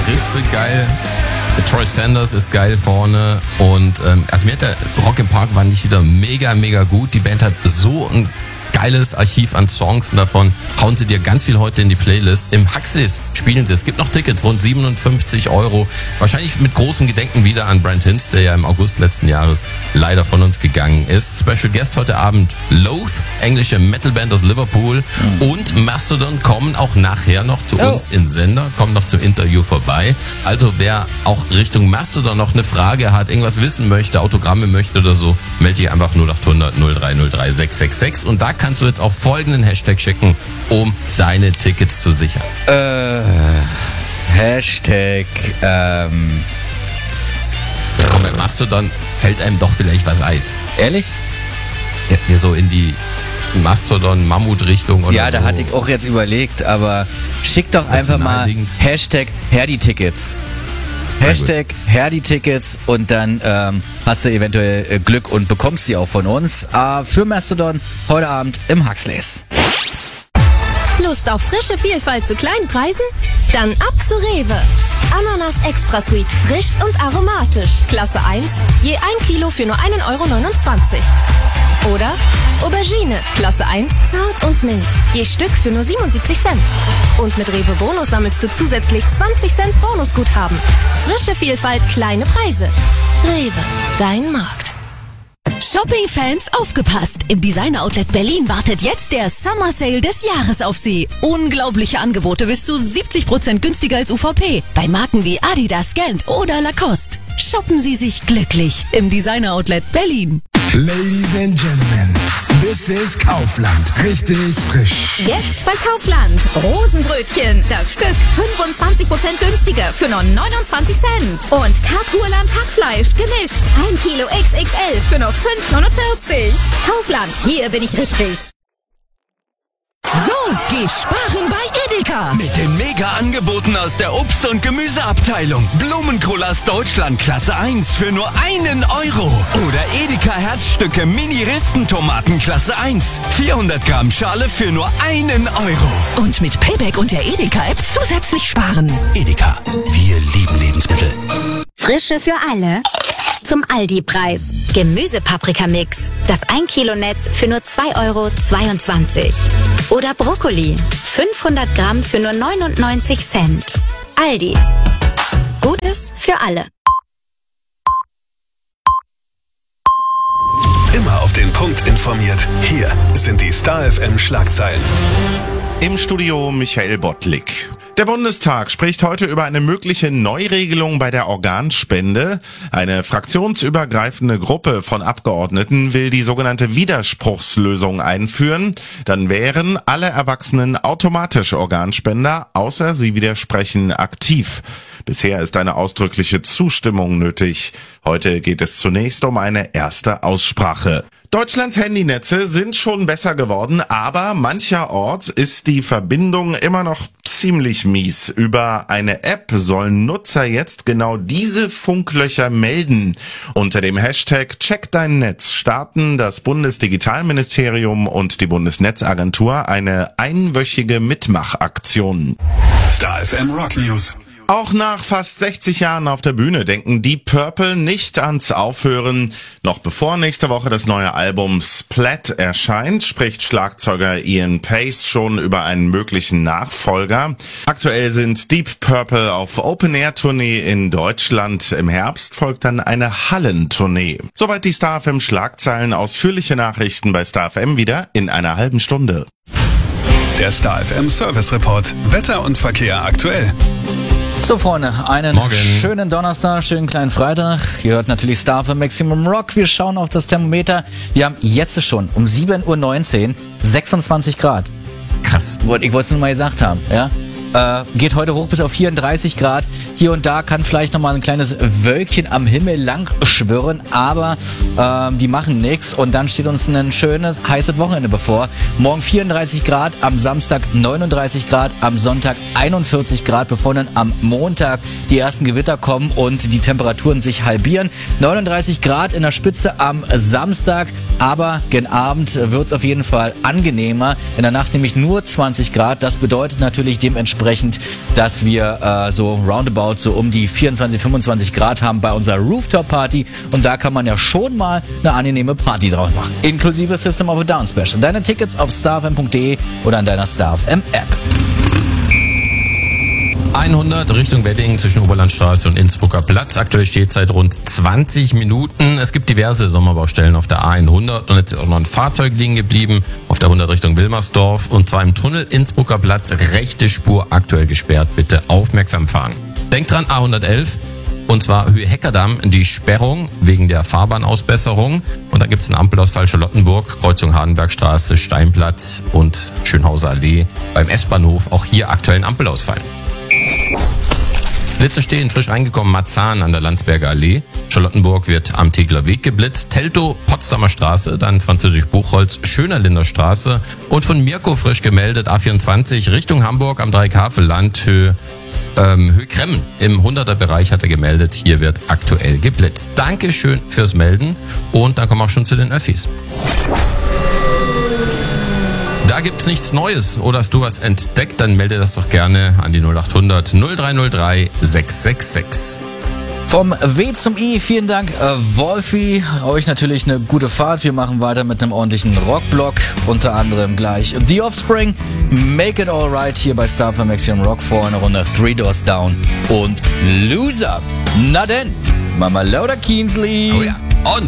Riffs sind geil. Troy Sanders ist geil vorne. Und also mir hat der Rock im Park war nicht wieder mega, mega gut. Die Band hat so ein geiles Archiv an Songs und davon hauen sie dir ganz viel heute in die Playlist. Im Huxleys spielen sie. Es gibt noch Tickets, rund 57 €. Wahrscheinlich mit großem Gedenken wieder an Brent Hinds, der ja im August letzten Jahres leider von uns gegangen ist. Special Guest heute Abend Loath, englische Metalband aus Liverpool. Und Mastodon kommen auch nachher noch zu uns in Sender, kommen noch zum Interview vorbei. Also wer auch Richtung Mastodon noch eine Frage hat, irgendwas wissen möchte, Autogramme möchte oder so, melde dich einfach 0800 0303 666 und da kannst du jetzt auf folgenden Hashtag schicken, um deine Tickets zu sichern. Hashtag, Komm, bei Mastodon fällt einem doch vielleicht was ein. Ehrlich? Ja, so in die Mastodon-Mammut-Richtung oder Ja, da so. hatte ich auch jetzt überlegt, aber schick doch einfach mal naheliegend. Hashtag Herdi-Tickets. Hashtag Herdi-Tickets und dann hast du eventuell Glück und bekommst sie auch von uns. Für Mastodon heute Abend im Huxleys. Lust auf frische Vielfalt zu kleinen Preisen? Dann ab zu Rewe. Ananas Extra Sweet, frisch und aromatisch. Klasse 1, je 1 Kilo für nur 1,29 €. Oder Aubergine, Klasse 1, zart und mild. Je Stück für nur 77 Cent. Und mit Rewe Bonus sammelst du zusätzlich 20 Cent Bonusguthaben. Frische Vielfalt, kleine Preise. Rewe, dein Markt. Shopping-Fans, aufgepasst! Im Designer Outlet Berlin wartet jetzt der Summer Sale des Jahres auf Sie. Unglaubliche Angebote bis zu 70% günstiger als UVP. Bei Marken wie Adidas, Gant oder Lacoste. Shoppen Sie sich glücklich im Designer Outlet Berlin. Ladies and Gentlemen, this is Kaufland. Richtig frisch. Jetzt bei Kaufland. Rosenbrötchen. Das Stück 25% günstiger für nur 29 Cent. Und Kakurland Hackfleisch gemischt. 1 Kilo XXL für nur 5,49 €. Kaufland, hier bin ich richtig. So, geh sparen bei Edeka. Mit den Mega-Angeboten aus der Obst- und Gemüseabteilung. Blumenkohl aus Deutschland Klasse 1 für nur 1 €. Oder Edeka Herzstücke Mini-Ristentomaten Klasse 1. 400 Gramm Schale für nur 1 €. Und mit Payback und der Edeka-App zusätzlich sparen. Edeka, wir lieben Lebensmittel. Frische für alle zum Aldi-Preis. Gemüsepaprikamix. Das 1 Kilo Netz für nur 2,22 €. Oder Brokkoli. 500 Gramm für nur 99 Cent. Aldi. Gutes für alle. Immer auf den Punkt informiert. Hier sind die Star FM Schlagzeilen. Im Studio Michael Bottlik. Der Bundestag spricht heute über eine mögliche Neuregelung bei der Organspende. Eine fraktionsübergreifende Gruppe von Abgeordneten will die sogenannte Widerspruchslösung einführen. Dann wären alle Erwachsenen automatisch Organspender, außer sie widersprechen aktiv. Bisher ist eine ausdrückliche Zustimmung nötig. Heute geht es zunächst um eine erste Aussprache. Deutschlands Handynetze sind schon besser geworden, aber mancherorts ist die Verbindung immer noch ziemlich mies. Über eine App sollen Nutzer jetzt genau diese Funklöcher melden. Unter dem Hashtag Check dein Netz starten das Bundesdigitalministerium und die Bundesnetzagentur eine einwöchige Mitmachaktion. Star FM Rock News. Auch nach fast 60 Jahren auf der Bühne denken Deep Purple nicht ans Aufhören. Noch bevor nächste Woche das neue Album Splat erscheint, spricht Schlagzeuger Ian Pace schon über einen möglichen Nachfolger. Aktuell sind Deep Purple auf Open-Air-Tournee in Deutschland. Im Herbst folgt dann eine Hallentournee. Soweit die Star FM Schlagzeilen. Ausführliche Nachrichten bei Star FM wieder in einer halben Stunde. Der Star FM Service Report. Wetter und Verkehr aktuell. So, Freunde, einen Morgen. schönen Donnerstag, schönen kleinen Freitag. Ihr hört natürlich Star FM Maximum Rock. Wir schauen auf das Thermometer. Wir haben jetzt schon um 7:19 Uhr 26 Grad. Krass. Ich wollte es nur mal gesagt haben, ja. Geht heute hoch bis auf 34 Grad. Hier und da kann vielleicht nochmal ein kleines Wölkchen am Himmel lang schwirren, aber die machen nichts. Und dann steht uns ein schönes, heißes Wochenende bevor. Morgen 34 Grad, am Samstag 39 Grad, am Sonntag 41 Grad, bevor dann am Montag die ersten Gewitter kommen und die Temperaturen sich halbieren. 39 Grad in der Spitze am Samstag, aber gen Abend wird es auf jeden Fall angenehmer. In der Nacht nämlich nur 20 Grad. Das bedeutet natürlich dementsprechend dementsprechend, dass wir so roundabout so um die 24, 25 Grad haben bei unserer Rooftop-Party. Und da kann man ja schon mal eine angenehme Party draus machen. Inklusive System of a Down Special. Deine Tickets auf starfm.de oder an deiner StarFM App. 100 Richtung Wedding zwischen Oberlandstraße und Innsbrucker Platz. Aktuell steht seit rund 20 Minuten. Es gibt diverse Sommerbaustellen auf der A100 und jetzt ist auch noch ein Fahrzeug liegen geblieben auf der 100 Richtung Wilmersdorf und zwar im Tunnel Innsbrucker Platz. Rechte Spur aktuell gesperrt. Bitte aufmerksam fahren. Denkt dran, A111 und zwar Höhe Heckerdamm, die Sperrung wegen der Fahrbahnausbesserung. Und da gibt es einen Ampelausfall Charlottenburg, Kreuzung Hardenbergstraße, Steinplatz und Schönhauser Allee. Beim S-Bahnhof auch hier aktuell ein Ampelausfall. Blitze stehen, frisch reingekommen, Marzahn an der Landsberger Allee. Charlottenburg wird am Tegler Weg geblitzt. Teltow, Potsdamer Straße, dann Französisch Buchholz, Schönerlinder Straße. Und von Mirko frisch gemeldet, A24 Richtung Hamburg am Dreikafelland, Höhe Kremmen. Im 100er-Bereich hat er gemeldet, hier wird aktuell geblitzt. Dankeschön fürs Melden und dann kommen wir auch schon zu den Öffis. Da gibt's nichts Neues oder hast du was entdeckt, dann melde das doch gerne an die 0800 0303 666. Vom W zum I, vielen Dank, Wolfi. Euch natürlich eine gute Fahrt. Wir machen weiter mit einem ordentlichen Rockblock. Unter anderem gleich The Offspring, Make It Alright hier bei StarFM Maximum Rock vor einer Runde 3 Doors Down und Loser. Na denn, Mama Lauda Keensley. Oh ja, und